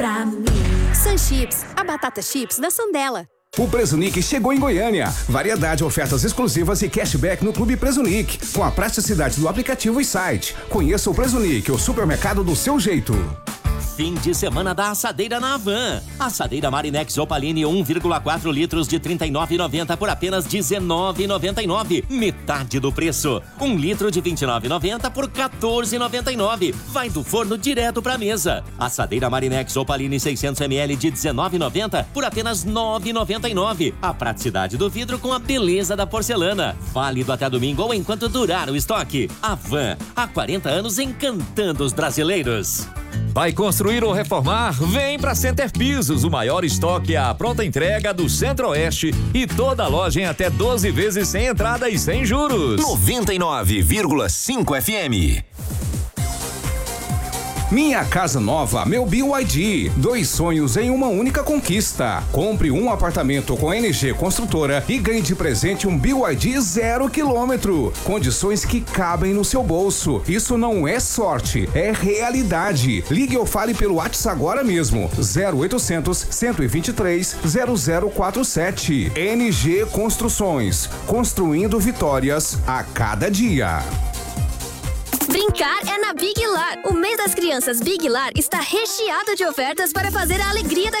pra mim. Sun Chips, a batata chips da Sandela. O Presunic chegou em Goiânia. Variedade, ofertas exclusivas e cashback no Clube Presunic, com a praticidade do aplicativo e site. Conheça o Presunic, o supermercado do seu jeito. Fim de semana da assadeira na Havan. Assadeira Marinex Opaline 1,4 litros de R$ 39,90 por apenas R$ 19,99. Metade do preço. 1 litro de R$ 29,90 por R$ 14,99. Vai do forno direto pra mesa. Assadeira Marinex Opaline 600 ml de R$ 19,90 por apenas R$ 9,99. A praticidade do vidro com a beleza da porcelana. Válido até domingo ou enquanto durar o estoque. Havan, há 40 anos encantando os brasileiros. Vai construir ou reformar? Vem pra Center Pisos, o maior estoque à pronta entrega do Centro-Oeste e toda a loja em até 12 vezes sem entrada e sem juros. 99,5 FM. Minha Casa Nova, meu BYD. 2 sonhos em uma única conquista. Compre um apartamento com NG Construtora e ganhe de presente um BYD 0 km. Condições que cabem no seu bolso. Isso não é sorte, é realidade. Ligue ou fale pelo WhatsApp agora mesmo. 0800 123 0047. NG Construções. Construindo vitórias a cada dia. Brincar é na Big Lar. O mês das crianças Big Lar está recheado de ofertas para fazer a alegria da